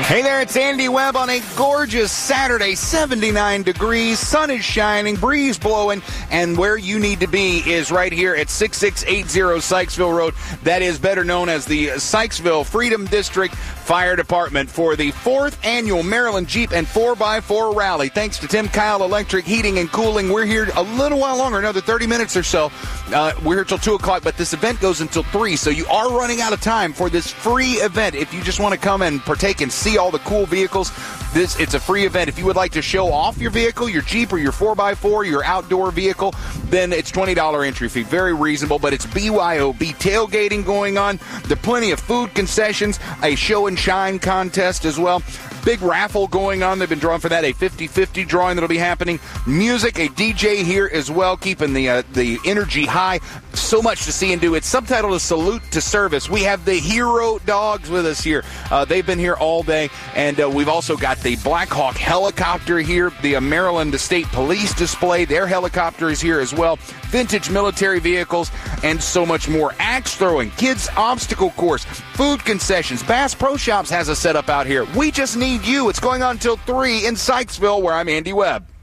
Hey there, it's Andy Webb on a gorgeous Saturday, 79 degrees, sun is shining, breeze blowing, and where you need to be is right here at 6680 Sykesville Road. That is better known as the Sykesville Freedom District Fire Department for the 4th Annual Maryland Jeep and 4x4 Rally. Thanks to Tim Kyle Electric Heating and Cooling. We're here a little while longer, another 30 minutes or so. We're here till 2 o'clock, but this event goes until 3, so you are running out of time for this free event. If you just want to come and partake and see all the cool vehicles, it's a free event. If you would like to show off your vehicle, your Jeep or your 4x4, your outdoor vehicle, then it's $20 entry fee. Very reasonable, but it's BYOB tailgating going on. There are plenty of food concessions, a show and shine contest as well. Big raffle going on. They've been drawing for that, a 50-50 drawing that'll be happening. Music, a DJ here as well, keeping the energy high. So much to see and do. It's subtitled A Salute to Service. We have the Hero Dogs with us here. They've been here all day, and we've also got the Black Hawk helicopter here, the Maryland State Police display. Their helicopter is here as well. Vintage military vehicles, and so much more. Axe throwing, kids obstacle course, food concessions. Bass Pro Shops has a setup out here. We just need you. It's going on until 3 in Sykesville, where I'm Andy Webb.